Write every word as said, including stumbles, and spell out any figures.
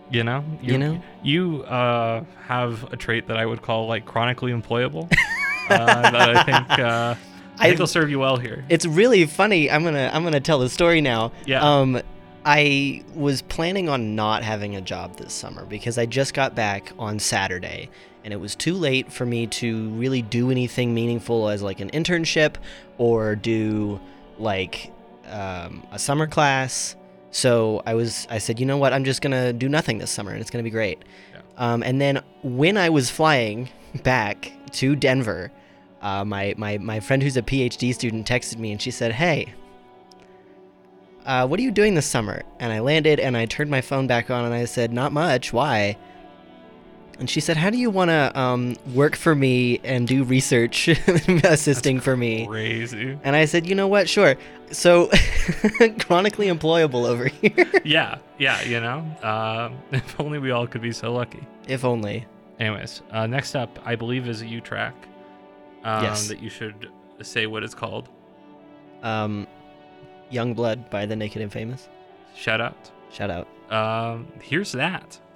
You know, you, You know? you uh, have a trait that I would call like chronically employable. uh, that I think uh, I think I- will serve you well here. It's really funny. I'm gonna I'm gonna tell the story now. Yeah. Um, I was planning on not having a job this summer because I just got back on Saturday, and it was too late for me to really do anything meaningful as like an internship or do like um, a summer class. So I was I said, you know what? I'm just gonna do nothing this summer, and it's gonna be great. Yeah. Um, and then when I was flying back to Denver, uh, my, my, my friend who's a PhD student texted me and she said, hey, uh, what are you doing this summer? And I landed and I turned my phone back on and I said, not much. Why? And she said, how do you want to um, work for me and do research assisting for me? Crazy. And I said, you know what? Sure. So chronically employable over here. Yeah, yeah, you know. Um, if only we all could be so lucky. If only. Anyways, uh, next up, I believe, is a U track. Um, Yes. That you should say what it's called. Um, Young Blood by The Naked and Famous. Shout out. Shout out. Um, here's that.